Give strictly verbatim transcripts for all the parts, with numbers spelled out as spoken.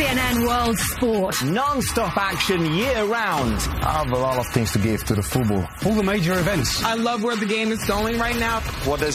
C N N World Sport. Non-stop action year-round. I have a lot of things to give to the football. All the major events. I love where the game is going right now. What does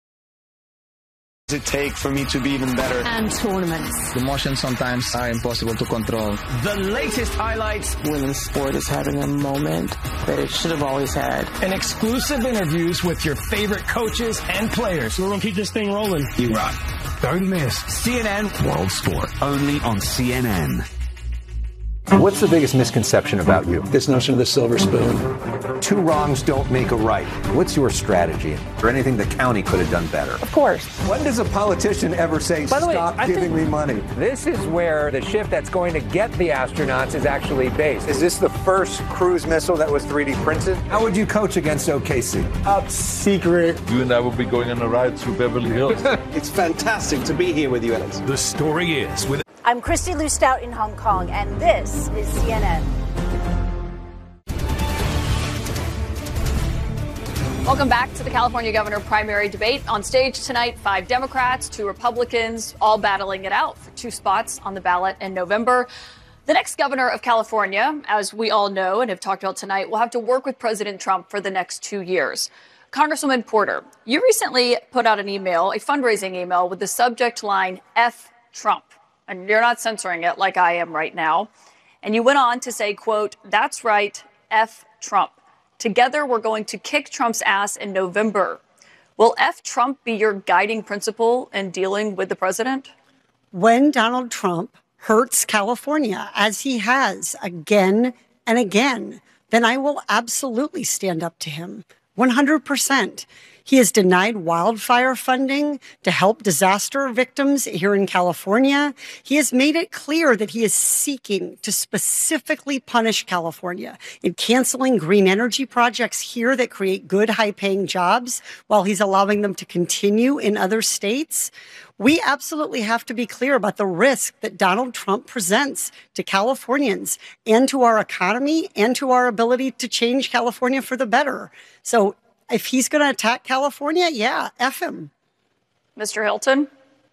it take for me to be even better? And tournaments. The emotions sometimes are impossible to control. The latest highlights. Women's sport is having a moment that it should have always had. And exclusive interviews with your favorite coaches and players. We're going to keep this thing rolling. You rock. Don't miss C N N World Sport. Only on C N N. What's the biggest misconception about you? This notion of the silver spoon. Two wrongs don't make a right. What's your strategy? Or anything the county could have done better? Of course. When does a politician ever say, stop way, giving think... me money? This is where the ship that's going to get the astronauts is actually based. Is this the first cruise missile that was three D printed? How would you coach against O K C? Top secret. You and I will be going on a ride through Beverly Hills. It's fantastic to be here with you, Alex. The story is with... I'm Christy Lou Stout in Hong Kong, and this is C N N. Welcome back to the California governor primary debate. On stage tonight, five Democrats, two Republicans, all battling it out for two spots on the ballot in November. The next governor of California, as we all know and have talked about tonight, will have to work with President Trump for the next two years. Congresswoman Porter, you recently put out an email, a fundraising email, with the subject line, F Trump. And you're not censoring it like I am right now. And you went on to say, quote, that's right, F Trump. Together, we're going to kick Trump's ass in November. Will F Trump be your guiding principle in dealing with the president? When Donald Trump hurts California, as he has again and again, then I will absolutely stand up to him. one hundred percent. He has denied wildfire funding to help disaster victims here in California. He has made it clear that he is seeking to specifically punish California in canceling green energy projects here that create good, high-paying jobs while he's allowing them to continue in other states. We absolutely have to be clear about the risk that Donald Trump presents to Californians and to our economy and to our ability to change California for the better. So if he's going to attack California, yeah, F him. Mister Hilton?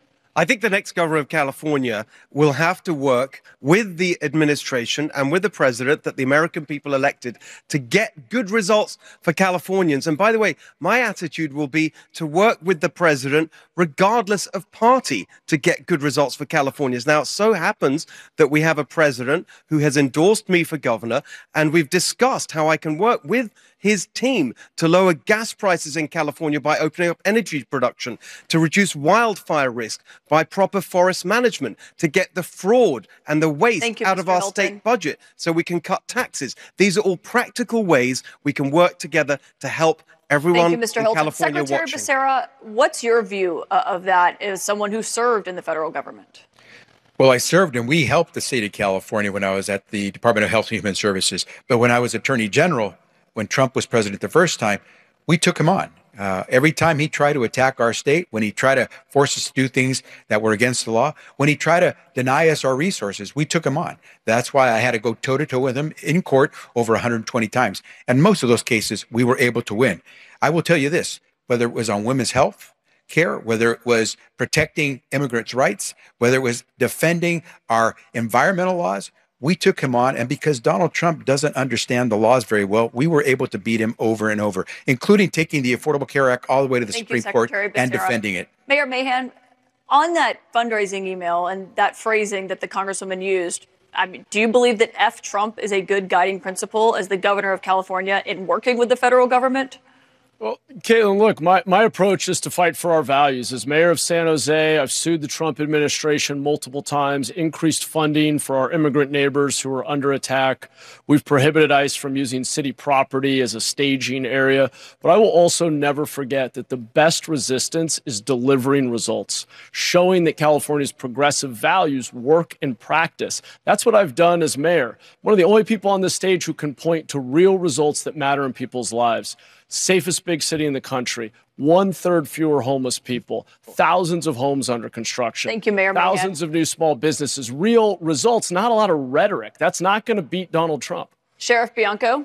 I think the next governor of California will have to work with the administration and with the president that the American people elected to get good results for Californians. And by the way, my attitude will be to work with the president regardless of party to get good results for Californians. Now, it so happens that we have a president who has endorsed me for governor, and we've discussed how I can work with his team to lower gas prices in California by opening up energy production, to reduce wildfire risk by proper forest management, to get the fraud and the waste you, out Mister of our Hilton. state budget so we can cut taxes. These are all practical ways we can work together to help everyone Thank you, Mister in Hilton. California Secretary watching. Becerra, what's your view uh, of that as someone who served in the federal government? Well, I served and we helped the state of California when I was at the Department of Health and Human Services. But when I was Attorney General, when Trump was president the first time, we took him on. Uh, every time he tried to attack our state, when he tried to force us to do things that were against the law, when he tried to deny us our resources, we took him on. That's why I had to go toe-to-toe with him in court over one hundred twenty times. And most of those cases, we were able to win. I will tell you this, whether it was on women's health care, whether it was protecting immigrants' rights, whether it was defending our environmental laws, we took him on, and because Donald Trump doesn't understand the laws very well, we were able to beat him over and over, including taking the Affordable Care Act all the way to the Thank Supreme you, Court Secretary and Becerra. defending it. Mayor Mahan, on that fundraising email and that phrasing that the congresswoman used, I mean, do you believe that F Trump is a good guiding principle as the governor of California in working with the federal government? Well, Caitlin, look, my, my approach is to fight for our values. As mayor of San Jose, I've sued the Trump administration multiple times, increased funding for our immigrant neighbors who are under attack. We've prohibited ICE from using city property as a staging area. But I will also never forget that the best resistance is delivering results, showing that California's progressive values work in practice. That's what I've done as mayor. One of the only people on this stage who can point to real results that matter in people's lives. Safest big city in the country, one-third fewer homeless people, thousands of homes under construction. Thank you, Mayor Thousands Mahan. of new small businesses, real results, not a lot of rhetoric. That's not going to beat Donald Trump. Sheriff Bianco?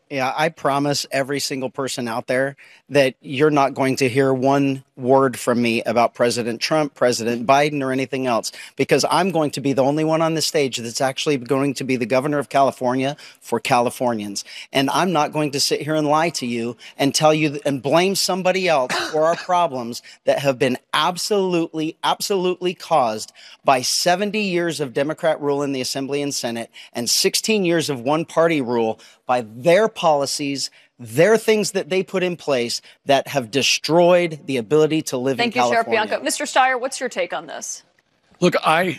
Yeah, I promise every single person out there that you're not going to hear one word from me about President Trump, President Biden, or anything else, because I'm going to be the only one on the stage that's actually going to be the governor of California for Californians. And I'm not going to sit here and lie to you and tell you and blame somebody else for our problems that have been absolutely, absolutely caused by seventy years of Democrat rule in the Assembly and Senate and sixteen years of one-party rule by their policies, their things that they put in place that have destroyed the ability to live Thank in you, California. Sheriff Bianco. Mister Steyer, what's your take on this? Look, I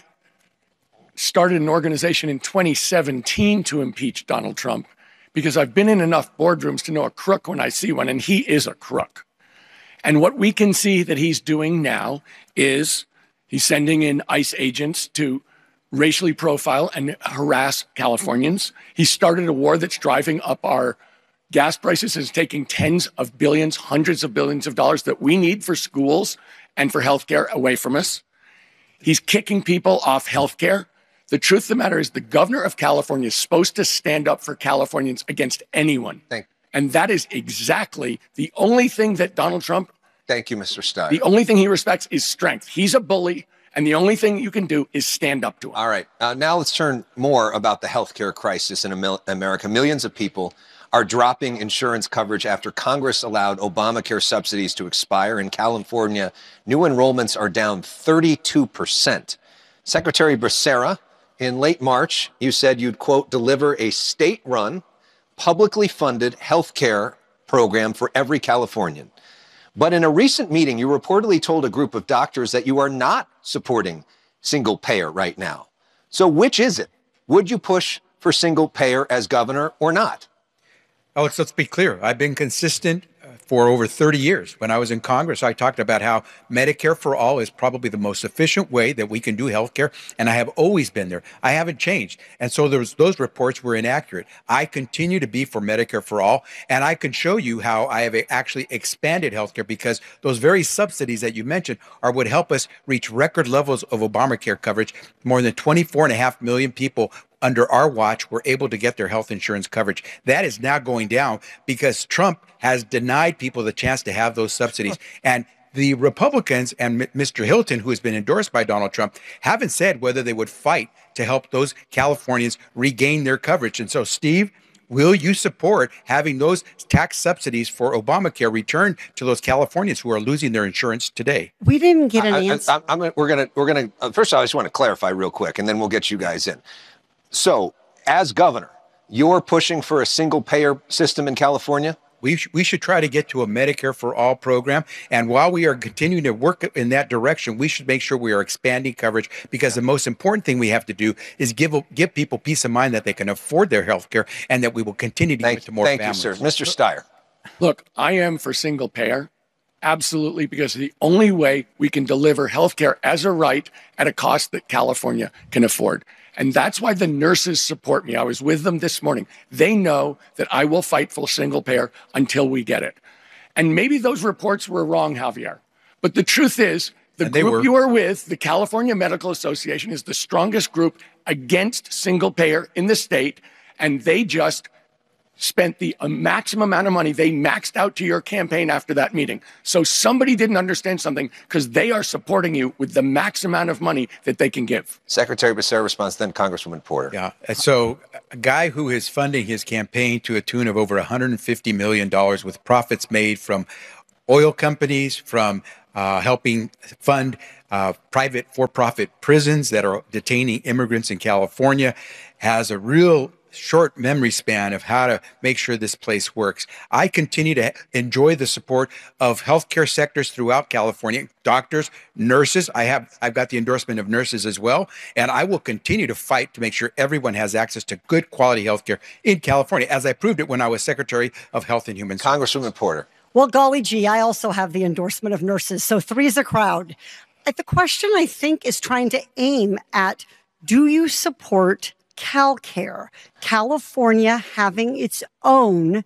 started an organization in twenty seventeen to impeach Donald Trump because I've been in enough boardrooms to know a crook when I see one, and he is a crook. And what we can see that he's doing now is he's sending in ICE agents to racially profile and harass Californians. He started a war that's driving up our gas prices, is taking tens of billions, hundreds of billions of dollars that we need for schools and for healthcare away from us. He's kicking people off healthcare. The truth of the matter is the governor of California is supposed to stand up for Californians against anyone. Thank and that is exactly the only thing that Donald Trump, Thank you, Mister Steyer. the only thing he respects is strength. He's a bully. And the only thing you can do is stand up to him. All right. Uh, now let's turn more about the healthcare crisis in Am- America. Millions of people are dropping insurance coverage after Congress allowed Obamacare subsidies to expire. In California, new enrollments are down thirty-two percent. Secretary Becerra, in late March, you said you'd, quote, deliver a state-run, publicly funded healthcare program for every Californian. But in a recent meeting, you reportedly told a group of doctors that you are not supporting single payer right now. So which is it? Would you push for single payer as governor or not? Oh, let's, let's be clear. I've been consistent for over thirty years. When I was in Congress, I talked about how Medicare for all is probably the most efficient way that we can do healthcare, and I have always been there. I haven't changed. And so there was, those reports were inaccurate. I continue to be for Medicare for all, and I can show you how I have actually expanded healthcare because those very subsidies that you mentioned are what help us reach record levels of Obamacare coverage. More than twenty-four and a half million people under our watch were able to get their health insurance coverage. That is now going down because Trump has denied people the chance to have those subsidies. And the Republicans and Mister Hilton, who has been endorsed by Donald Trump, haven't said whether they would fight to help those Californians regain their coverage. And so, Steve, will you support having those tax subsidies for Obamacare returned to those Californians who are losing their insurance today? We didn't get an I, answer. I, I'm, we're going to, we're going to, uh, first of all, I just want to clarify real quick, and then we'll get you guys in. So, as governor, you're pushing for a single payer system in California? We, sh- we should try to get to a Medicare for all program. And while we are continuing to work in that direction, we should make sure we are expanding coverage because the most important thing we have to do is give give people peace of mind that they can afford their health care and that we will continue to thank, give it to more thank families. Thank you, sir. Mister Steyer. Look, I am for single payer. Absolutely, because the only way we can deliver health care as a right at a cost that California can afford. And that's why the nurses support me. I was with them this morning. They know that I will fight for single payer until we get it. And maybe those reports were wrong, Javier. But the truth is, the and group you are with, the California Medical Association, is the strongest group against single payer in the state. And they just spent the maximum amount of money. They maxed out to your campaign after that meeting. So somebody didn't understand something because they are supporting you with the max amount of money that they can give. Secretary Becerra responds, then Congresswoman Porter. Yeah. So a guy who is funding his campaign to a tune of over one hundred fifty million dollars with profits made from oil companies, from uh, helping fund uh, private for-profit prisons that are detaining immigrants in California, has a real short memory span of how to make sure this place works. I continue to enjoy the support of healthcare sectors throughout California, doctors, nurses. I have, I've got the endorsement of nurses as well. And I will continue to fight to make sure everyone has access to good quality healthcare in California, as I proved it when I was Secretary of Health and Human Services. Congresswoman Porter. Well, golly gee, I also have the endorsement of nurses. So three is a crowd. The question, I think, is trying to aim at, do you support CalCare, California having its own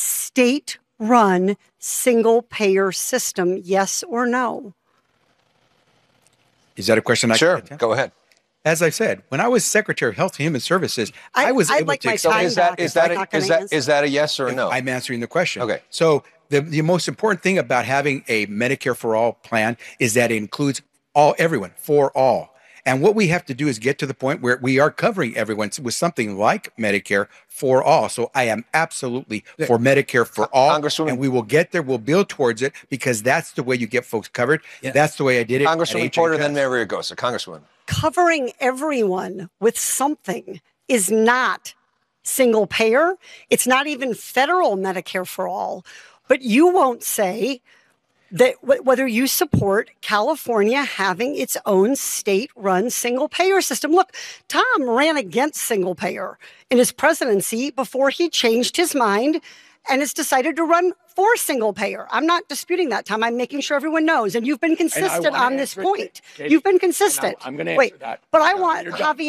state-run single-payer system, yes or no? Is that a question I Sure, can go ahead. as I said, when I was Secretary of Health and Human Services, I, I was I'd able like to. My so time is that back is that a, a, is that is that a yes or a no? I'm answering the question. Okay. So the the most important thing about having a Medicare for all plan is that it includes all everyone for all. And what we have to do is get to the point where we are covering everyone with something like Medicare for all. So I am absolutely for Medicare for all. Congresswoman, and we will get there. We'll build towards it because that's the way you get folks covered. Yeah. That's the way I did it. Congresswoman Porter, then Mayor Ragosa. Congresswoman. Covering everyone with something is not single payer. It's not even federal Medicare for all. But you won't say that w- whether you support California having its own state-run single-payer system. Look, Tom ran against single-payer in his presidency before he changed his mind and has decided to run for single-payer. I'm not disputing that, Tom. I'm making sure everyone knows. And you've been consistent on this point. Katie, you've been consistent. I'm going to answer Wait, that. But I no, want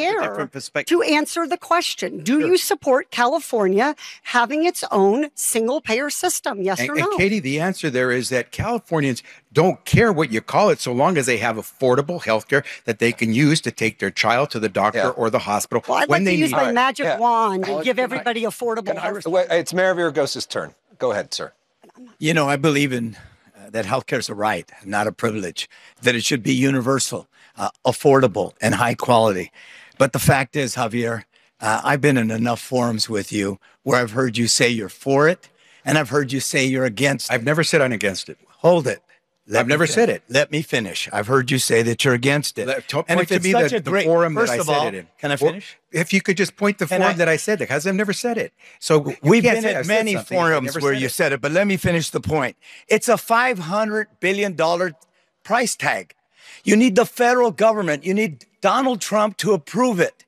Javier to answer the question. Do sure. you support California having its own single-payer system? Yes and, or no? And Katie, the answer there is that Californians don't care what you call it so long as they have affordable health care that they can use to take their child to the doctor yeah. or the hospital well, I'd when like they to use need my it. magic yeah. wand and I'll, give everybody I, affordable health care. It's Mayor Ragosa's turn. Go ahead, sir. You know, I believe in uh, that healthcare is a right, not a privilege, that it should be universal, uh, affordable, and high quality. But the fact is, Javier, uh, I've been in enough forums with you where I've heard you say you're for it, and I've heard you say you're against it. I've never said I'm against it. Hold it. Let I've never finish. said it. Let me finish. I've heard you say that you're against it. Let, to, and point if to it's me such the, a great, the forum first that I of said all, it in. Can I finish? Well, if you could just point the Can forum I, that I said it, because I've never said it. So we've been at at many forums where you it. said it, but let me finish the point. It's a five hundred billion dollars price tag. You need the federal government. You need Donald Trump to approve it.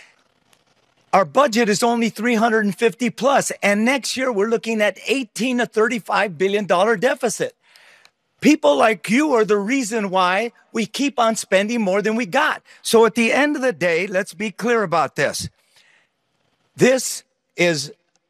Our budget is only three hundred fifty plus, and next year we're looking at eighteen to thirty-five billion dollars deficit. People like you are the reason why we keep on spending more than we got. So at the end of the day, let's be clear about this. This is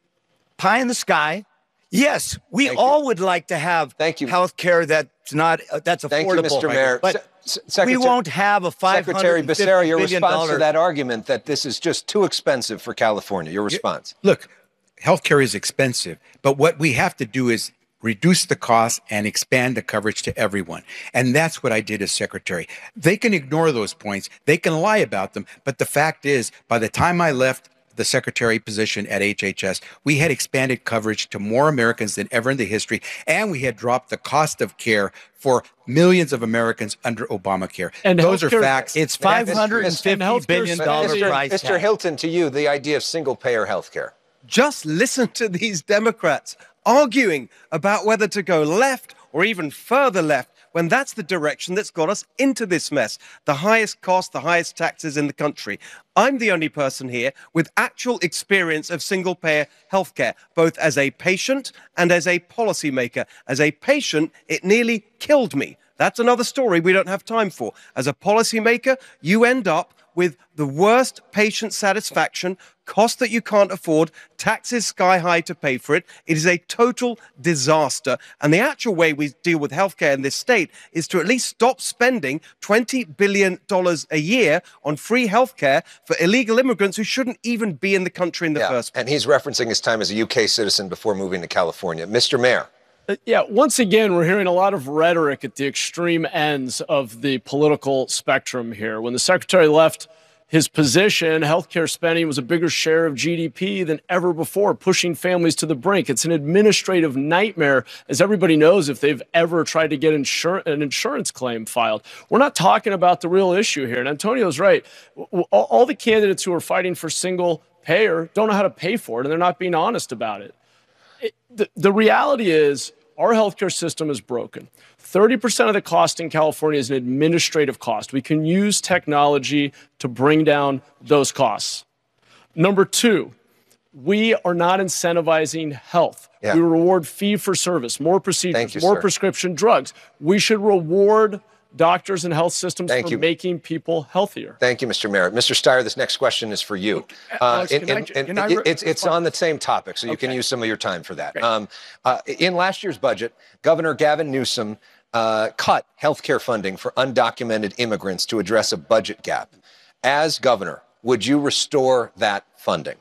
pie in the sky. Yes, we Thank all you. would like to have Thank you. health care that's not uh, that's affordable. Thank you, Mister Mayor. But Se- Secretary, we won't have a five Secretary hundred fifty Becerra, your billion response dollars. to that argument that this is just too expensive for California. Your response. Look, healthcare is expensive, but what we have to do is reduce the cost and expand the coverage to everyone. And that's what I did as secretary. They can ignore those points. They can lie about them. But the fact is, by the time I left the secretary position at H H S, we had expanded coverage to more Americans than ever in the history, and we had dropped the cost of care for millions of Americans under Obamacare. And those are facts. It's five hundred fifty billion dollars price Mister tag. Hilton, to you, the idea of single-payer health care. Just listen to these Democrats arguing about whether to go left or even further left when that's the direction that's got us into this mess. The highest cost, the highest taxes in the country. I'm the only person here with actual experience of single-payer healthcare, both as a patient and as a policymaker. As a patient, it nearly killed me. That's another story we don't have time for. As a policymaker, you end up with the worst patient satisfaction, cost that you can't afford, taxes sky high to pay for it. It is a total disaster. And the actual way we deal with healthcare in this state is to at least stop spending twenty billion dollars a year on free healthcare for illegal immigrants who shouldn't even be in the country in the yeah, first place. And he's referencing his time as a U K citizen before moving to California. Mister Mayor. Uh, yeah, once again, we're hearing a lot of rhetoric at the extreme ends of the political spectrum here. When the secretary left his position, healthcare spending was a bigger share of G D P than ever before, pushing families to the brink. It's an administrative nightmare, as everybody knows if they've ever tried to get insur- an insurance claim filed. We're not talking about the real issue here. And Antonio's right. All, all the candidates who are fighting for single payer don't know how to pay for it, and they're not being honest about it. it the, the reality is our healthcare system is broken. thirty percent of the cost in California is an administrative cost. We can use technology to bring down those costs. Number two, we are not incentivizing health. Yeah. We reward fee for service, more procedures, you, more sir. prescription drugs. We should reward doctors and health systems Thank for you. making people healthier. Thank you, Mister Mayor. Mister Steyer, this next question is for you. Uh, Alex, in- can I- in- can in- I it- re- it's it's on the same topic, so you can use some of your time for that. Um, uh, in last year's budget, Governor Gavin Newsom uh, cut health care funding for undocumented immigrants to address a budget gap. as governor, would you restore that funding?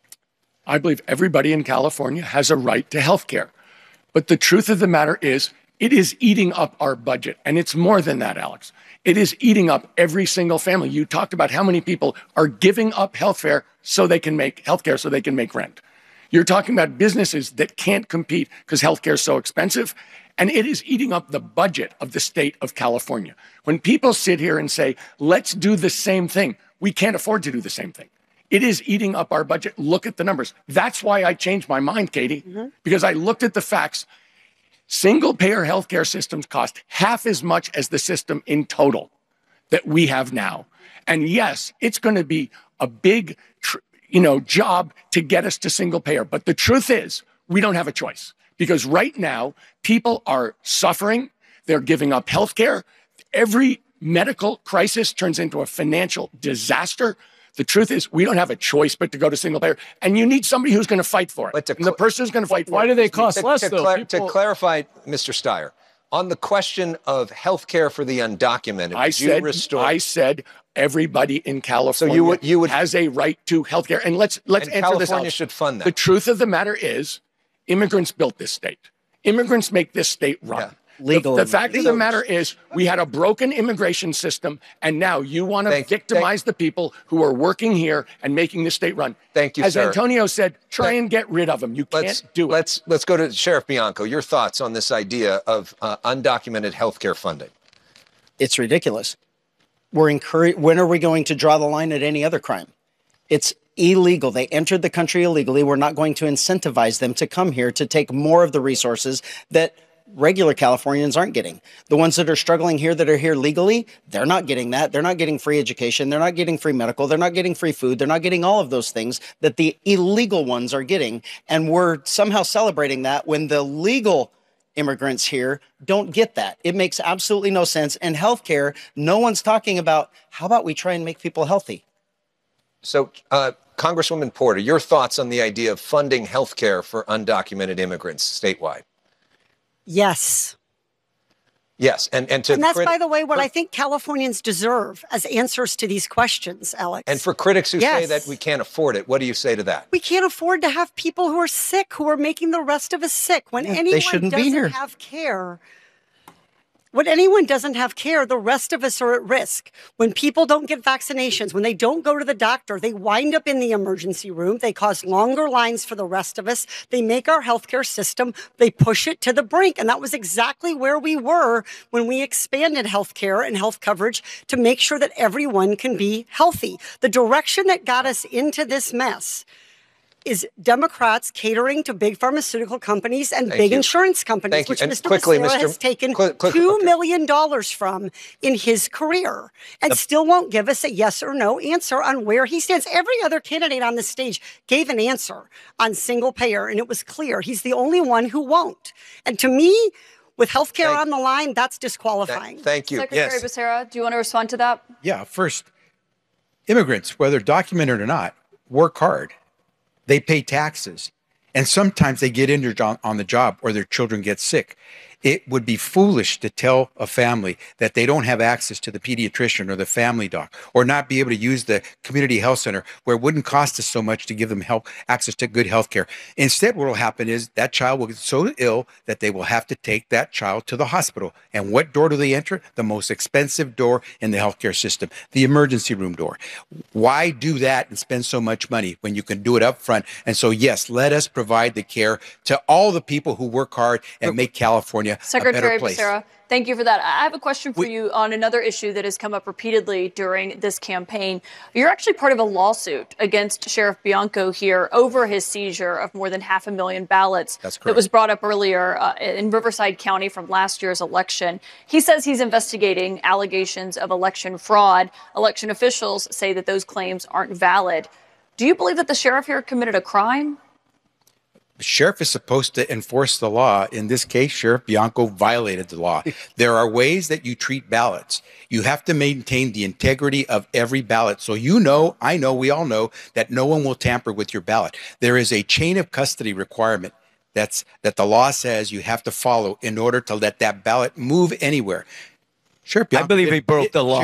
I believe everybody in California has a right to health care. But the truth of the matter is, it is eating up our budget. And it's more than that, Alex. It is eating up every single family. You talked about how many people are giving up health care so they can make health care so they can make rent. You're talking about businesses that can't compete because health care is so expensive. And it is eating up the budget of the state of California. When people sit here and say, let's do the same thing, we can't afford to do the same thing. It is eating up our budget. Look at the numbers. That's why I changed my mind, Katie, mm-hmm. because I looked at the facts. Single-payer healthcare systems cost half as much as the system in total that we have now. And yes, it's going to be a big, tr- you know, job to get us to single-payer. But the truth is, we don't have a choice because right now, people are suffering. They're giving up healthcare. Every medical crisis turns into a financial disaster. The truth is, we don't have a choice but to go to single payer, and you need somebody who's going to fight for it. But to cl- and the person who's going to fight for why it. Why do they cost to, less, to though? Clar- People... To clarify, Mister Steyer, on the question of health care for the undocumented, I said, you restore- I said everybody in California so you would, you would, has a right to health care. And let's, let's and answer California this out. should fund that. The truth of the matter is, immigrants built this state. Immigrants make this state run. Yeah. Legal. The, the fact legal. of the matter is we had a broken immigration system, and now you want to thank, victimize thank, the people who are working here and making the state run. Thank you, As sir. Antonio said, try thank, and get rid of them. You let's, can't do let's, it. Let's go to Sheriff Bianco. Your thoughts on this idea of uh, undocumented health care funding? It's ridiculous. We're encouraged. When are we going to draw the line at any other crime? It's illegal. They entered the country illegally. We're not going to incentivize them to come here to take more of the resources that regular Californians aren't getting. The ones that are struggling here that are here legally, they're not getting that. They're not getting free education. They're not getting free medical. They're not getting free food. They're not getting all of those things that the illegal ones are getting. And we're somehow celebrating that when the legal immigrants here don't get that. It makes absolutely no sense. And healthcare, no one's talking about, how about we try and make people healthy? So, uh, Congresswoman Porter, your thoughts on the idea of funding healthcare for undocumented immigrants statewide? Yes. Yes, and and to and that's, crit- by the way, what I think Californians deserve as answers to these questions, Alex. And for critics who yes. say that we can't afford it, what do you say to that? We can't afford to have people who are sick, who are making the rest of us sick. When yeah, anyone doesn't be here. have care, when anyone doesn't have care, the rest of us are at risk. When people don't get vaccinations, when they don't go to the doctor, they wind up in the emergency room. They cause longer lines for the rest of us. They make our healthcare system, they push it to the brink. And that was exactly where we were when we expanded healthcare and health coverage to make sure that everyone can be healthy. The direction that got us into this mess is Democrats catering to big pharmaceutical companies and Thank big you. insurance companies, Thank which you. Mister Quickly, Becerra Mister has taken quick, quick, two okay. million dollars from in his career and The- still won't give us a yes or no answer on where he stands. Every other candidate on the stage gave an answer on single payer, and it was clear he's the only one who won't. And to me, with health care on the line, that's disqualifying. Th- thank you. Secretary yes. Becerra, do you want to respond to that? Yeah, first, immigrants, whether documented or not, work hard. They pay taxes. And sometimes they get injured on, on the job or their children get sick. It would be foolish to tell a family that they don't have access to the pediatrician or the family doc or not be able to use the community health center where it wouldn't cost us so much to give them help, access to good health care. Instead, what will happen is that child will get so ill that they will have to take that child to the hospital. And what door do they enter? The most expensive door in the healthcare system, the emergency room door. Why do that and spend so much money when you can do it up front? And so, yes, let us provide the care to all the people who work hard and make California Secretary a better place. Becerra, thank you for that. I have a question for We, you on another issue that has come up repeatedly during this campaign. You're actually part of a lawsuit against Sheriff Bianco here over his seizure of more than half a million ballots. That's correct. That was brought up earlier uh, in Riverside County from last year's election. He says he's investigating allegations of election fraud. Election officials say that those claims aren't valid. Do you believe that the sheriff here committed a crime? The sheriff is supposed to enforce the law. In this case, Sheriff Bianco violated the law. There are ways that you treat ballots. You have to maintain the integrity of every ballot. So you know, I know, we all know that no one will tamper with your ballot. There is a chain of custody requirement that's that the law says you have to follow in order to let that ballot move anywhere. Sheriff Bianco, I believe he broke the law. Sheriff,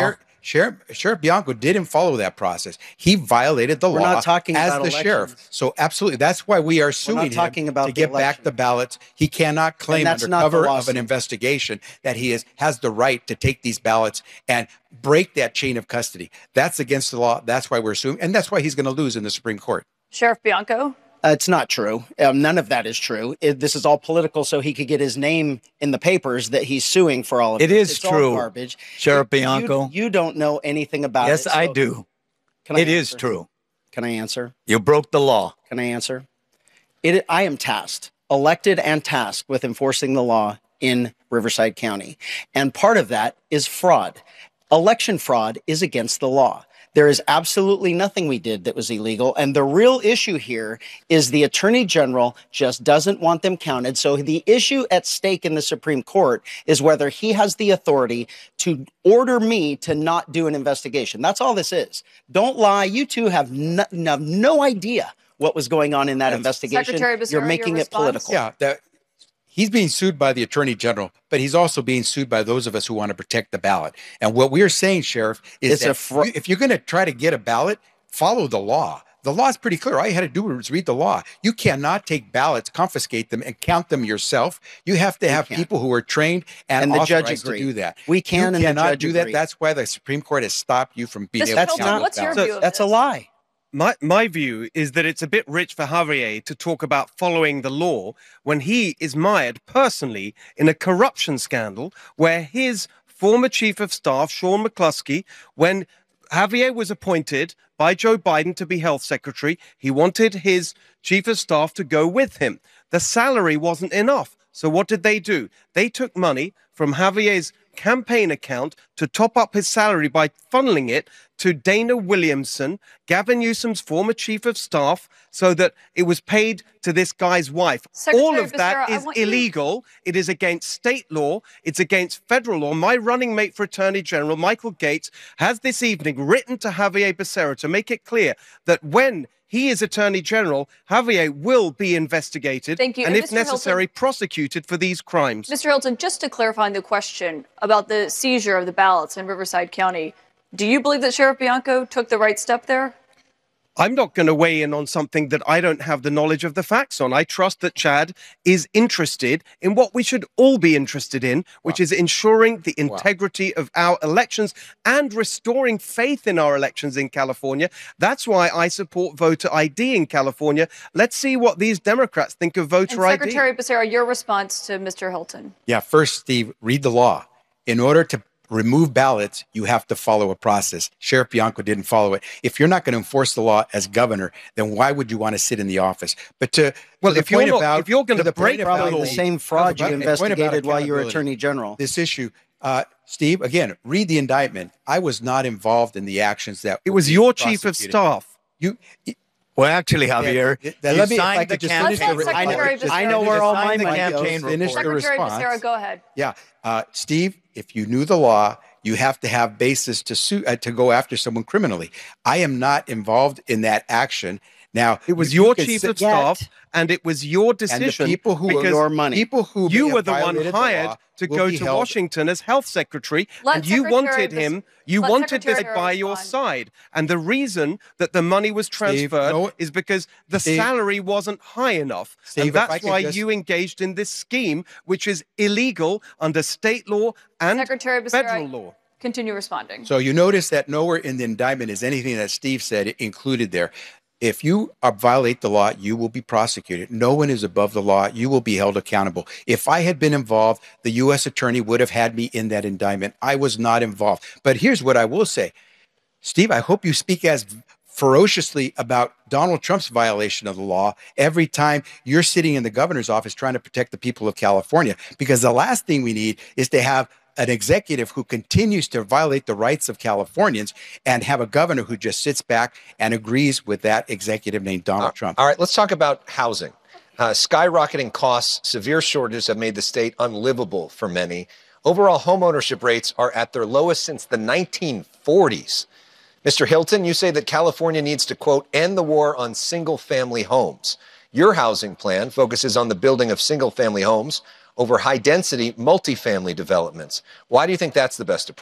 Sheriff, Sheriff Bianco didn't follow that process. He violated the We're law not talking as about the elections. sheriff. So absolutely, that's why we are suing not talking him about to the get election. back the ballots. He cannot claim that's under not the cover of lawsuit. an investigation that he is has the right to take these ballots and break that chain of custody. That's against the law. That's why we're suing, and that's why he's going to lose in the Supreme Court. Sheriff Bianco? Uh, it's not true. Um, none of that is true. It, this is all political, so he could get his name in the papers that he's suing for all of It it. is It's true, all garbage. Sheriff You- Bianco. You, you don't know anything about Yes, it. so- I do. Can I It is answer? true. Can I answer? You broke the law. Can I answer? It, I am tasked, elected and tasked with enforcing the law in Riverside County. And part of that is fraud. Election fraud is against the law. There is absolutely nothing we did that was illegal. And the real issue here is the Attorney General just doesn't want them counted. So the issue at stake in the Supreme Court is whether he has the authority to order me to not do an investigation. That's all this is. Don't lie. You two have no, have no idea what was going on in that investigation. Secretary Becerra, You're your making it response? political. Yeah, that he's being sued by the Attorney General, but he's also being sued by those of us who want to protect the ballot. And what we are saying, Sheriff, is It's a that fr- you- if you're going to try to get a ballot, follow the law. The law is pretty clear. All you had to do was read the law. You cannot take ballots, confiscate them, and count them yourself. You have to have can't. people who are trained and, And the judge authorized to agreed. do that. We can You and the cannot judge do that. agreed. That's why the Supreme Court has stopped you from being Mister able to Hilton, count what's the your ballots. view of That's a this? lie. My, my view is that it's a bit rich for Javier to talk about following the law when he is mired personally in a corruption scandal where his former chief of staff, Sean McCluskey, when Javier was appointed by Joe Biden to be health secretary, he wanted his chief of staff to go with him. The salary wasn't enough. So what did they do? They took money from Javier's campaign account to top up his salary by funneling it to Dana Williamson, Gavin Newsom's former chief of staff, so that it was paid to this guy's wife. Secretary All of that Becerra, I is want you- illegal. It is against state law. It's against federal law. My running mate for Attorney General, Michael Gates, has this evening written to Javier Becerra to make it clear that when he is Attorney General, Javier will be investigated Thank you. and, And if Mister Hilton- necessary, prosecuted for these crimes. Mister Hilton, just to clarify the question about the seizure of the ballots in Riverside County, do you believe that Sheriff Bianco took the right step there? I'm not going to weigh in on something that I don't have the knowledge of the facts on. I trust that Chad is interested in what we should all be interested in, which wow. is ensuring the integrity wow. of our elections and restoring faith in our elections in California. That's why I support voter I D in California. Let's see what these Democrats think of voter and I D. Secretary Becerra, your response to Mister Hilton. Yeah, first, Steve, read the law. In order to remove ballots, you have to follow a process. Sheriff Bianco didn't follow it. If you're not going to enforce the law as governor, then why would you want to sit in the office? But to well, to if you're, not, about, if you're going to, to break probably the same fraud you investigated while you were Attorney Attorney General. This issue, uh, Steve, again, read the indictment. I was not involved in the actions that it was your chief of staff. You. Well, actually, Javier, yeah, you let me, signed if I could the just finish campaign. the, I know, I know where all my money goes. Finish the Secretary response. Becerra, go ahead. Yeah, uh, Steve, if you knew the law, you have to have basis to sue uh, to go after someone criminally. I am not involved in that action. Now, it was your chief of staff, and it was your decision. And the people who because your money. People who you were the one hired the to go to held. Washington as health secretary, let and you Secretary wanted Bes- him. You let wanted Secretary this by your respond. side, and the reason that the money was transferred Steve, no, is because the Steve, salary wasn't high enough, Steve, and that's if I why just, you engaged in this scheme, which is illegal under state law and Secretary Becerra, federal law. Continue responding. So you notice that nowhere in the indictment is anything that Steve said included there. If you uh, violate the law, you will be prosecuted. No one is above the law. You will be held accountable. If I had been involved, the U S attorney would have had me in that indictment. I was not involved. But here's what I will say. Steve, I hope you speak as ferociously about Donald Trump's violation of the law every time you're sitting in the governor's office trying to protect the people of California. Because the last thing we need is to have an executive who continues to violate the rights of Californians and have a governor who just sits back and agrees with that executive named Donald uh, Trump. All right, let's talk about housing. Uh, skyrocketing costs, severe shortages have made the state unlivable for many. Overall home ownership rates are at their lowest since the nineteen forties. Mister Hilton, you say that California needs to, quote, end the war on single-family homes. Your housing plan focuses on the building of single-family homes over high-density multifamily developments. Why do you think that's the best approach?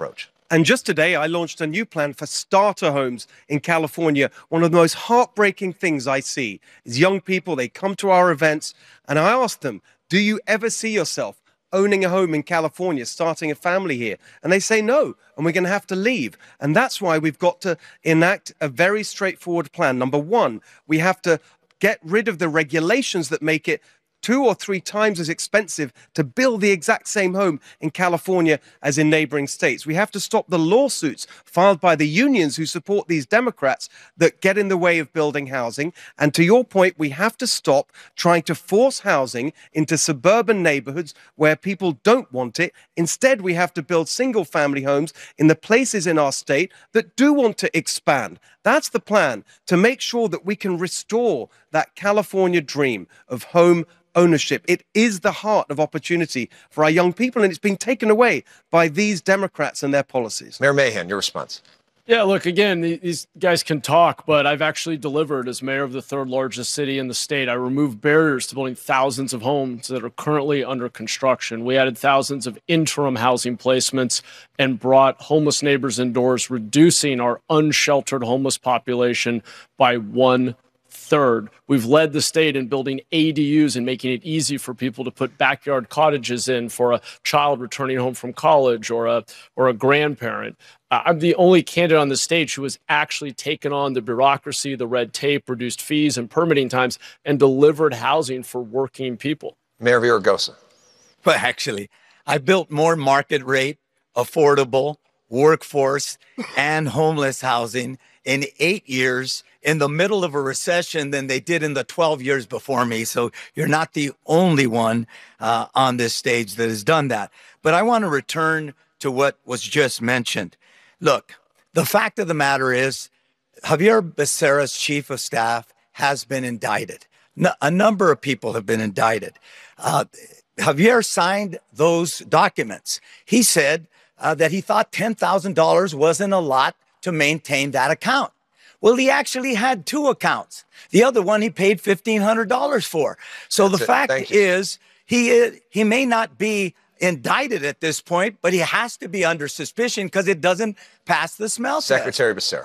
And just today, I launched a new plan for starter homes in California. One of the most heartbreaking things I see is young people, they come to our events, and I ask them, do you ever see yourself owning a home in California, starting a family here? And they say no, and we're going to have to leave. And that's why we've got to enact a very straightforward plan. Number one, we have to get rid of the regulations that make it two or three times as expensive to build the exact same home in California as in neighboring states. We have to stop the lawsuits filed by the unions who support these Democrats that get in the way of building housing. And to your point, we have to stop trying to force housing into suburban neighborhoods where people don't want it. Instead, we have to build single-family homes in the places in our state that do want to expand. That's the plan, to make sure that we can restore that California dream of home ownership. It is the heart of opportunity for our young people, and it's been taken away by these Democrats and their policies. Mayor Mahan, your response. Yeah, look, again, these guys can talk, but I've actually delivered as mayor of the third largest city in the state. I removed barriers to building thousands of homes that are currently under construction. We added thousands of interim housing placements and brought homeless neighbors indoors, reducing our unsheltered homeless population by one third. We've led the state in building A D Us and making it easy for people to put backyard cottages in for a child returning home from college or a or a grandparent. Uh, I'm the only candidate on the stage who has actually taken on the bureaucracy, the red tape, reduced fees and permitting times, and delivered housing for working people. Mayor Villaraigosa. But actually, I built more market rate, affordable, workforce, and homeless housing in eight years in the middle of a recession than they did in the twelve years before me. So you're not the only one uh, on this stage that has done that. But I want to return to what was just mentioned. Look, the fact of the matter is Javier Becerra's chief of staff has been indicted. No, a number of people have been indicted. Uh, Javier signed those documents. He said uh, that he thought ten thousand dollars wasn't a lot to maintain that account. Well, he actually had two accounts. The other one he paid fifteen hundred dollars for. So That's the it. fact Thank is he is, he may not be indicted at this point, but he has to be under suspicion because it doesn't pass the smell test. Secretary Becerra.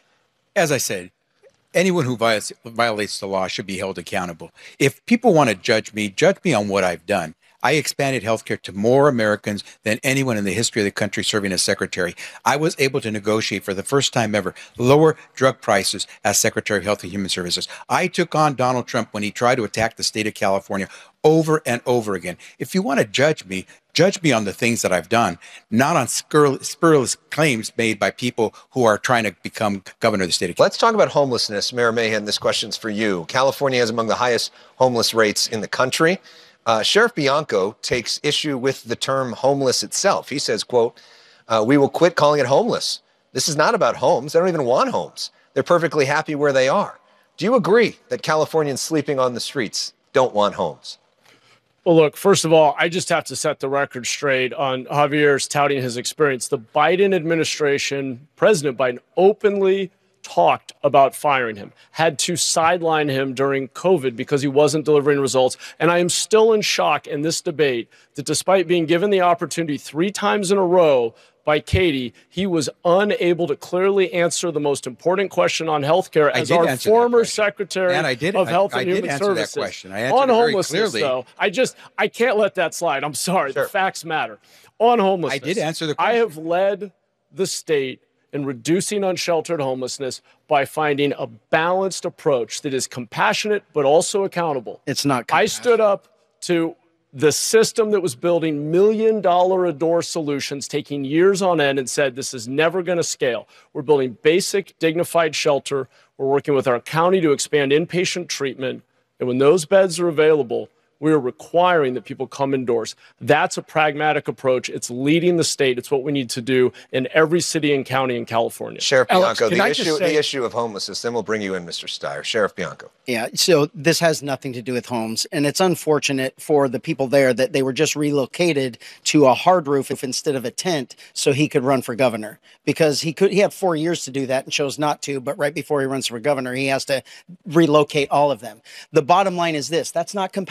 As I said, anyone who violates, violates the law should be held accountable. If people want to judge me, judge me on what I've done. I expanded healthcare to more Americans than anyone in the history of the country serving as secretary. I was able to negotiate for the first time ever lower drug prices as Secretary of Health and Human Services. I took on Donald Trump when he tried to attack the state of California over and over again. If you want to judge me, judge me on the things that I've done, not on spurious claims made by people who are trying to become governor of the state of California. Let's talk about homelessness. Mayor Mahan, this question's for you. California has among the highest homeless rates in the country. Uh, Sheriff Bianco takes issue with the term homeless itself. He says, quote, uh, we will quit calling it homeless. This is not about homes. They don't even want homes. They're perfectly happy where they are. Do you agree that Californians sleeping on the streets don't want homes? Well, look, first of all, I just have to set the record straight on Javier's touting his experience. The Biden administration, President Biden, openly talked about firing him, had to sideline him during COVID because he wasn't delivering results. And I am still in shock in this debate that despite being given the opportunity three times in a row by Katie, he was unable to clearly answer the most important question on healthcare as our former Secretary and I did, of Health I, and I Human did answer Services. That question. I answered on it very homelessness, clearly. though, I just I can't let that slide. I'm sorry. Sure. The facts matter. On homelessness, I did answer the question. I have led the state in reducing unsheltered homelessness by finding a balanced approach that is compassionate but also accountable. It's not I stood up to the system that was building million dollar a door solutions, taking years on end, and said this is never going to scale. We're building basic, dignified shelter. We're working with our county to expand inpatient treatment. And when those beds are available, we are requiring that people come indoors. That's a pragmatic approach. It's leading the state. It's what we need to do in every city and county in California. Sheriff Alex, Bianco, the I issue, say, the issue of homelessness, then we'll bring you in, Mister Steyer. Sheriff Bianco. Yeah, so this has nothing to do with homes. And it's unfortunate for the people there that they were just relocated to a hard roof instead of a tent so he could run for governor. Because he could, he had four years to do that and chose not to. But right before he runs for governor, he has to relocate all of them. The bottom line is this. That's not compassionate.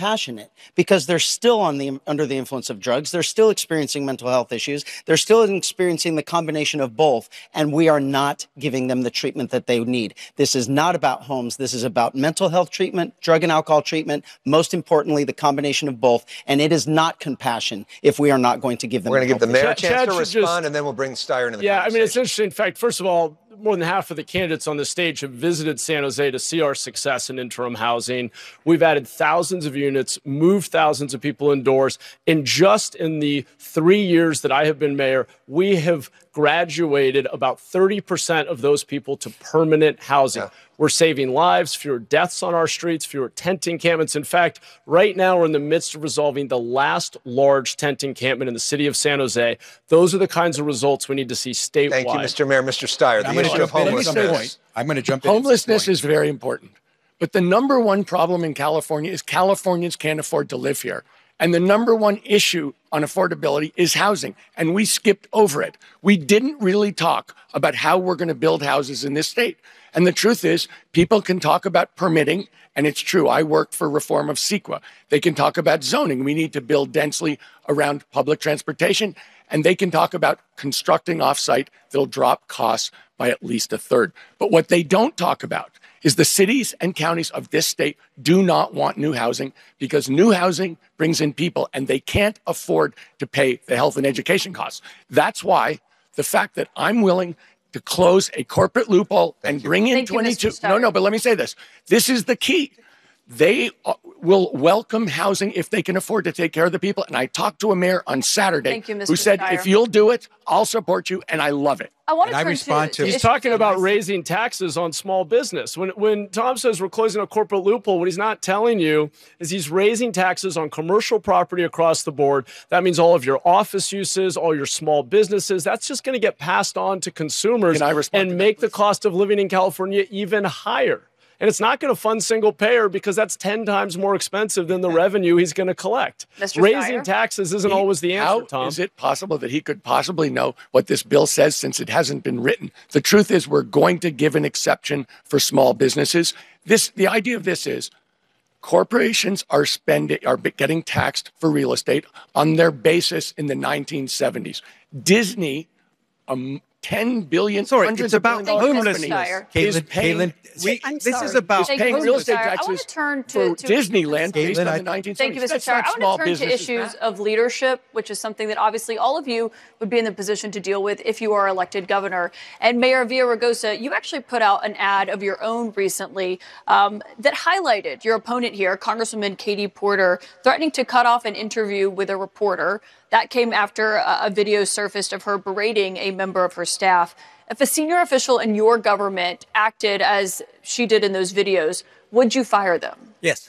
it because they're still on the under the influence of drugs. They're still experiencing mental health issues. They're still experiencing the combination of both, and we are not giving them the treatment that they need. This is not about homes. This is about mental health treatment, drug and alcohol treatment, most importantly, the combination of both. And it is not compassion if we are not going to give them. We're going to give the mayor a Chad- chance Chad to should respond, just- and then we'll bring Steyer into the Yeah, I conversation. mean, it's interesting. In fact, first of all, more than half of the candidates on the stage have visited San Jose to see our success in interim housing. We've added thousands of units, moved thousands of people indoors. And just in the three years that I have been mayor, we have graduated about thirty percent of those people to permanent housing. Yeah. We're saving lives, fewer deaths on our streets, fewer tent encampments. In fact, right now we're in the midst of resolving the last large tent encampment in the city of San Jose. Those are the kinds of results we need to see statewide. Thank you, Mister Mayor. Mister Steyer, I'm the gonna issue of jump in at some homelessness. point. I'm going to jump in. Homelessness is very important. But the number one problem in California is Californians can't afford to live here. And the number one issue on affordability is housing. And we skipped over it. We didn't really talk about how we're going to build houses in this state. And the truth is, people can talk about permitting, and it's true. I worked for reform of CEQA. They can talk about zoning. We need to build densely around public transportation. And they can talk about constructing offsite that'll drop costs by at least a third. But what they don't talk about is the cities and counties of this state do not want new housing because new housing brings in people and they can't afford to pay the health and education costs. That's why the fact that I'm willing to close a corporate loophole Thank and bring you. in Thank twenty-two. You, no, no, but let me say this. This is the key. They will welcome housing if they can afford to take care of the people. And I talked to a mayor on Saturday Thank you, Mister who said, Steyer. if you'll do it, I'll support you. And I love it. I want And to I turn respond to- He's talking about raising taxes on small business. When when Tom says we're closing a corporate loophole, what he's not telling you is he's raising taxes on commercial property across the board. That means all of your office uses, all your small businesses. That's just going to get passed on to consumers Can I respond and to make the cost of living in California even higher. And it's not going to fund single payer because that's ten times more expensive than the revenue he's going to collect. Mister Raising Steyer? taxes isn't He- always the answer, How Tom. is it possible that he could possibly know what this bill says since it hasn't been written? The truth is we're going to give an exception for small businesses. This, the idea of this is corporations are spending, are getting taxed for real estate on their basis in the nineteen seventies. Disney, um, ten billion, Sorry, hundreds it's of about billion dollar homelessness. company Caitlin, is paying, Caitlin, We, I'm this sorry. is about is Thank paying you, real Mister estate Steyer. I want taxes to turn to, for to Disneyland based Caitlin, on I- the nineteen seventies. Thank you, Mister That's Steyer. not I small want to turn to businesses, issues Matt. of leadership, which is something that obviously all of you would be in the position to deal with if you are elected governor. And Mayor Villaraigosa, you actually put out an ad of your own recently um, that highlighted your opponent here, Congresswoman Katie Porter, threatening to cut off an interview with a reporter. That came after a, a video surfaced of her berating a member of her staff. If a senior official in your government acted as she did in those videos, would you fire them? Yes.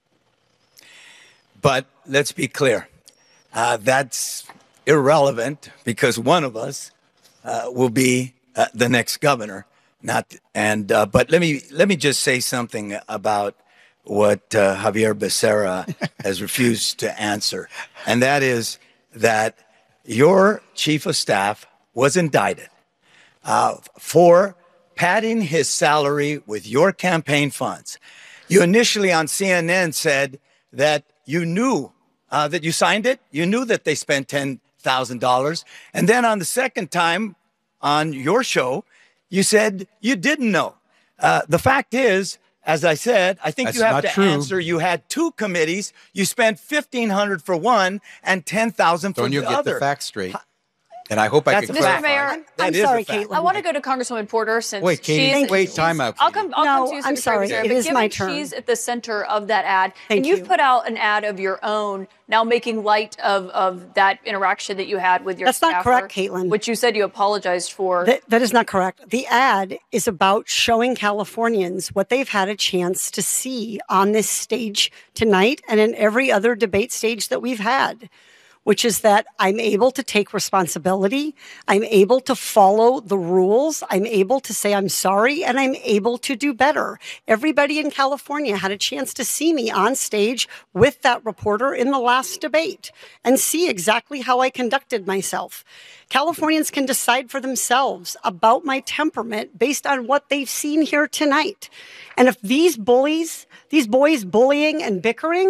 But let's be clear. Uh, that's irrelevant because one of us uh, will be uh, the next governor. Not and uh, but let me let me just say something about what uh, Javier Becerra has refused to answer, and that is that your chief of staff was indicted uh, for padding his salary with your campaign funds. You initially on C N N said that you knew uh, that you signed it. You knew that they spent ten thousand dollars. And then on the second time on your show, you said you didn't know. Uh, the fact is, as I said, I think That's you have not to true. answer. You had two committees. You spent fifteen hundred dollars for one and ten thousand dollars Don't for you the get other. the facts straight? And I hope I That's can a fact. clarify. Mister Mayor, That I'm is a sorry, fact. Caitlin. I want to go to Congresswoman Porter since Wait, Katie, she's, wait, she's- time out, I'll Katie. come, I'll No, come to you, I'm Secretary sorry. Becerra, It but is my given turn. she's at the center of that ad, Thank and you've you. put out an ad of your own, now making light of, of that interaction that you had with your That's not staffer, correct, Caitlin. which you said you apologized for. That, that is not correct. The ad is about showing Californians what they've had a chance to see on this stage tonight and in every other debate stage that we've had, which is that I'm able to take responsibility. I'm able to follow the rules. I'm able to say I'm sorry, and I'm able to do better. Everybody in California had a chance to see me on stage with that reporter in the last debate and see exactly how I conducted myself. Californians can decide for themselves about my temperament based on what they've seen here tonight. And if these bullies, these boys bullying and bickering,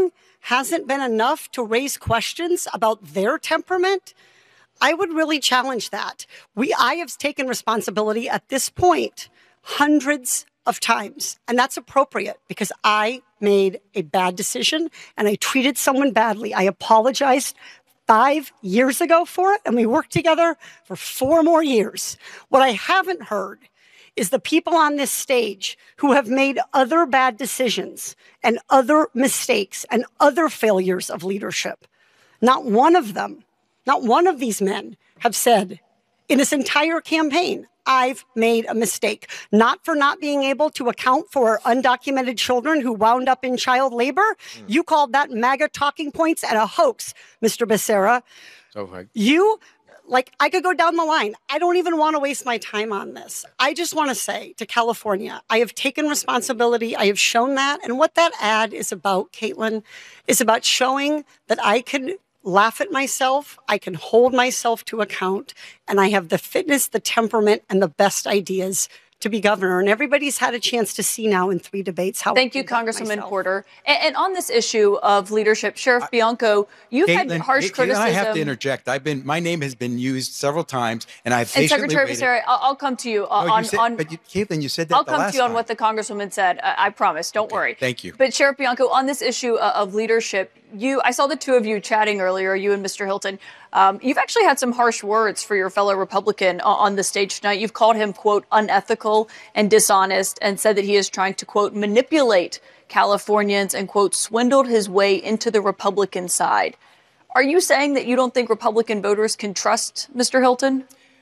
hasn't been enough to raise questions about their temperament, I would really challenge that. We, I have taken responsibility at this point hundreds of times, and that's appropriate because I made a bad decision and I treated someone badly. I apologized five years ago for it, and we worked together for four more years. What I haven't heard is the people on this stage who have made other bad decisions and other mistakes and other failures of leadership. Not one of them, not one of these men have said in this entire campaign, I've made a mistake, not for not being able to account for undocumented children who wound up in child labor. Mm. You called that MAGA talking points and a hoax, Mister Becerra. So, you, like, I could go down the line. I don't even want to waste my time on this. I just want to say to California, I have taken responsibility. I have shown that. And what that ad is about, Caitlin, is about showing that I can laugh at myself, I can hold myself to account, and I have the fitness, the temperament, and the best ideas to be governor. And everybody's had a chance to see now in three debates how. Thank you, Congresswoman myself. Porter. And, and on this issue of leadership, Sheriff I, Bianco, you've Caitlin, had harsh Caitlin, criticism. I have to interject. I've been, my name has been used several times, and I've and patiently Secretary waited. Becerra, I'll, I'll come to you uh, no, on. You said, on but you, Caitlin, you said that I'll the come last to you on time. what the Congresswoman said. I, I promise. Don't okay, worry. Thank you. But Sheriff Bianco, on this issue uh, of leadership, you, I saw the two of you chatting earlier, you and Mister Hilton. Um, you've actually had some harsh words for your fellow Republican on the stage tonight. You've called him, quote, unethical and dishonest, and said that he is trying to, quote, manipulate Californians and, quote, swindled his way into the Republican side. Are you saying that you don't think Republican voters can trust Mister Hilton?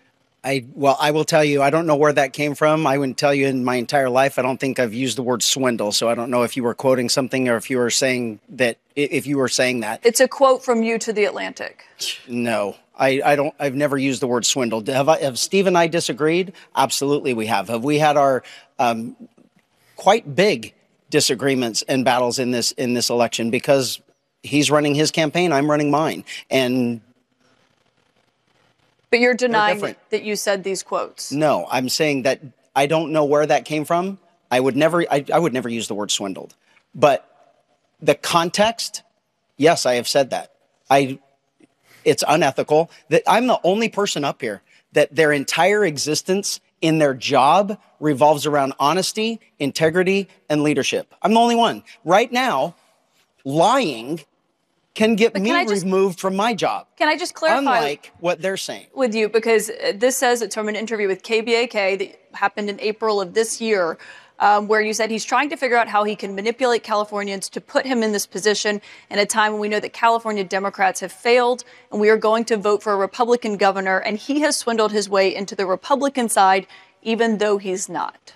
I, well, I will tell you, I don't know where that came from. I wouldn't tell you in my entire life. I don't think I've used the word swindle. So I don't know if you were quoting something or if you were saying that, if you were saying that. It's a quote from you to The Atlantic. No, I, I don't, I've never used the word swindle. Have, I, have Steve and I disagreed? Absolutely we have. Have we had our um, quite big disagreements and battles in this, in this election because he's running his campaign, I'm running mine. And But you're denying that you said these quotes. No, I'm saying that I don't know where that came from. I would never, I, I would never use the word swindled. But the context, yes, I have said that. I, it's unethical that I'm the only person up here that their entire existence in their job revolves around honesty, integrity, and leadership. I'm the only one. Right now, lying can get me just, removed from my job. Can I just clarify? Unlike what they're saying. With you, because this says it's from an interview with K B A K that happened in April of this year, um, where you said he's trying to figure out how he can manipulate Californians to put him in this position in a time when we know that California Democrats have failed and we are going to vote for a Republican governor, and he has swindled his way into the Republican side, even though he's not.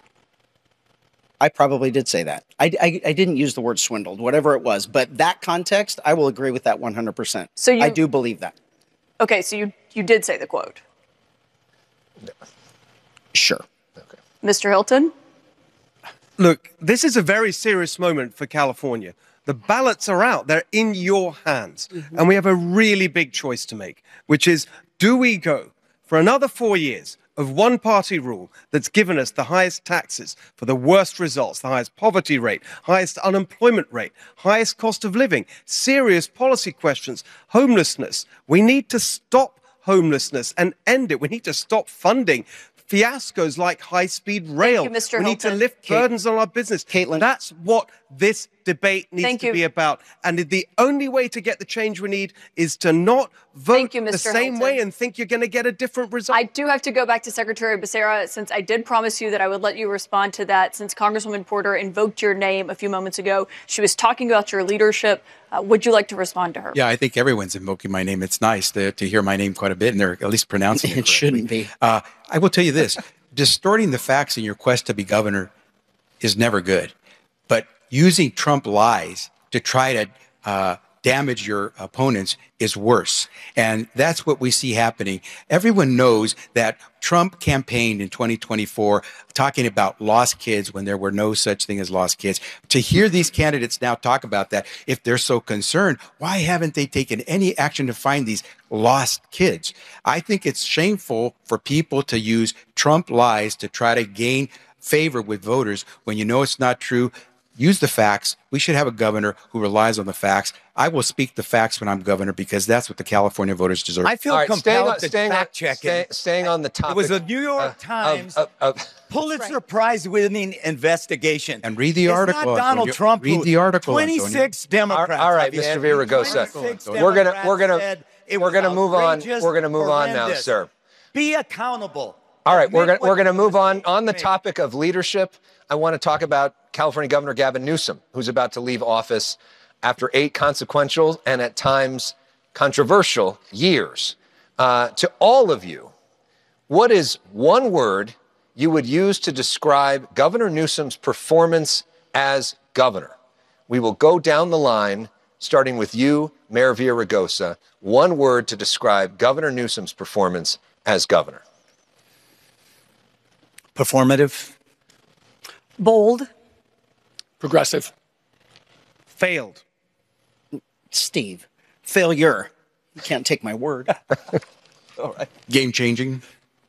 I probably did say that. I, I, I didn't use the word swindled, whatever it was. But that context, I will agree with that one hundred percent. So you, I do believe that. Okay, so you, you did say the quote. No. Sure. Okay. Mister Hilton? Look, this is a very serious moment for California. The ballots are out. They're in your hands. Mm-hmm. And we have a really big choice to make, which is, do we go for another four years of one-party rule that's given us the highest taxes for the worst results, the highest poverty rate, highest unemployment rate, highest cost of living, serious policy questions, homelessness. We need to stop homelessness and end it. We need to stop funding fiascos like high-speed rail. Thank you, Mister We Hilton. need to lift Kate, burdens on our business. Caitlin. That's what this debate needs Thank to you. be about. And the only way to get the change we need is to not vote you, the Mister same Hilton. way and think you're going to get a different result. I do have to go back to Secretary Becerra, since I did promise you that I would let you respond to that, since Congresswoman Porter invoked your name a few moments ago. She was talking about your leadership. Uh, would you like to respond to her? Yeah, I think everyone's invoking my name. It's nice to, to hear my name quite a bit, and they're at least pronouncing it It shouldn't be. Uh, I will tell you this. Distorting the facts in your quest to be governor is never good. But using Trump lies to try to uh, damage your opponents is worse. And that's what we see happening. Everyone knows that Trump campaigned in twenty twenty-four talking about lost kids when there were no such thing as lost kids. To hear these candidates now talk about that, if they're so concerned, why haven't they taken any action to find these lost kids? I think it's shameful for people to use Trump lies to try to gain favor with voters when you know it's not true. use the facts. We should have a governor who relies on the facts. I will speak the facts when I'm governor because that's what the California voters deserve. I feel All right, compelled staying on, to staying fact on, check stay, it. Staying on the topic. It was a New York uh, Times of, of, of, Pulitzer Prize-winning investigation. And read the it's article. Not Donald Antonio. Trump. Read the article. twenty-six Antonio. Democrats. All right, Mister Villaraigosa. We're gonna we're gonna we're gonna move on. We're gonna move on now, sir. Be accountable. All right, we're gonna we're gonna move on. On the topic of leadership, I want to talk about California Governor Gavin Newsom, who's about to leave office after eight consequential and at times controversial years. Uh, to all of you, what is one word you would use to describe Governor Newsom's performance as governor? We will go down the line, starting with you, Mayor Villaraigosa. One word to describe Governor Newsom's performance as governor. Performative. Bold. Progressive. Failed. Steve. Failure. You can't take my word. All right. Game changing.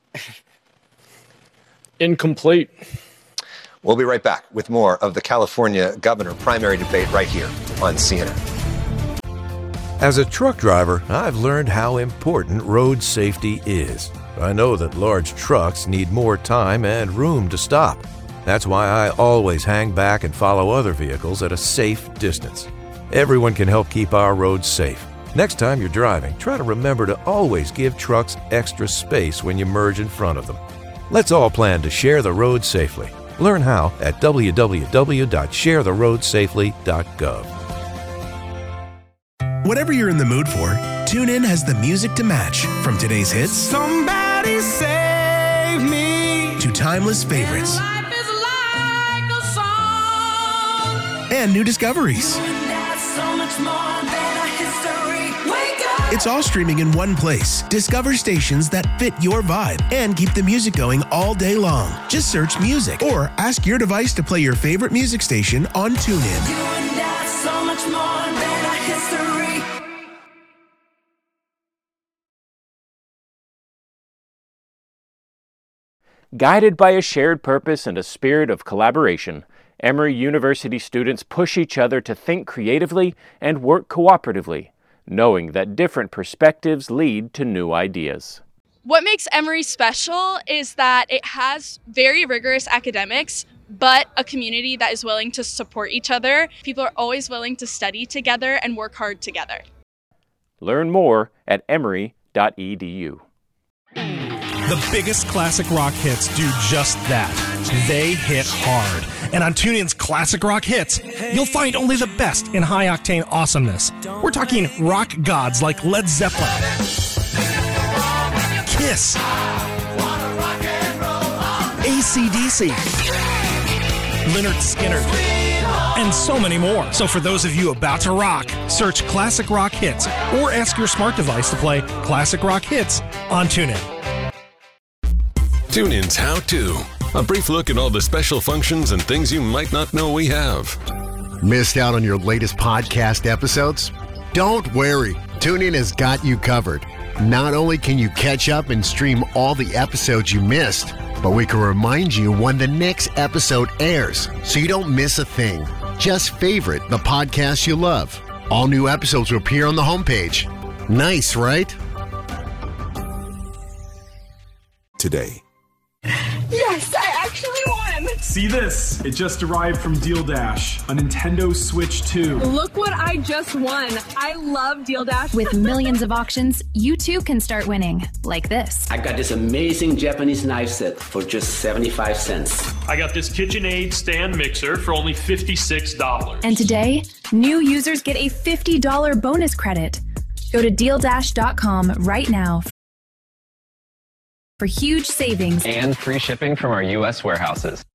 Incomplete. We'll be right back with more of the California governor primary debate right here on C N N. As a truck driver, I've learned how important road safety is. I know that large trucks need more time and room to stop. That's why I always hang back and follow other vehicles at a safe distance. Everyone can help keep our roads safe. Next time you're driving, try to remember to always give trucks extra space when you merge in front of them. Let's all plan to share the road safely. Learn how at w w w dot share the road safely dot gov. Whatever you're in the mood for, TuneIn has the music to match. From today's hits, Somebody save me, to timeless favorites, life is like a song. and new discoveries. That's so much more than a history. Wake up. It's all streaming in one place. Discover stations that fit your vibe and keep the music going all day long. Just search music or ask your device to play your favorite music station on TuneIn. You and I, so much more than a history. Guided by a shared purpose and a spirit of collaboration, Emory University students push each other to think creatively and work cooperatively, knowing that different perspectives lead to new ideas. What makes Emory special is that it has very rigorous academics, but a community that is willing to support each other. People are always willing to study together and work hard together. Learn more at emory dot e d u. The biggest classic rock hits do just that. They hit hard. And on TuneIn's Classic Rock Hits, you'll find only the best in high-octane awesomeness. We're talking rock gods like Led Zeppelin, Kiss, A C D C, Lynyrd Skynyrd, and so many more. So for those of you about to rock, search Classic Rock Hits or ask your smart device to play Classic Rock Hits on TuneIn. TuneIn's How To. A brief look at all the special functions and things you might not know we have. Missed out on your latest podcast episodes? Don't worry. TuneIn has got you covered. Not only can you catch up and stream all the episodes you missed, but we can remind you when the next episode airs so you don't miss a thing. Just favorite the podcast you love. All new episodes will appear on the homepage. Nice, right? Today. Yes, I actually won! See this? It just arrived from Deal Dash, a Nintendo Switch two. Look what I just won. I love Deal Dash. With millions of auctions, you too can start winning, like this. I got this amazing Japanese knife set for just seventy-five cents. I got this KitchenAid stand mixer for only fifty-six dollars. And today, new users get a fifty dollars bonus credit. Go to deal dash dot com right now for huge savings and free shipping from our U S warehouses.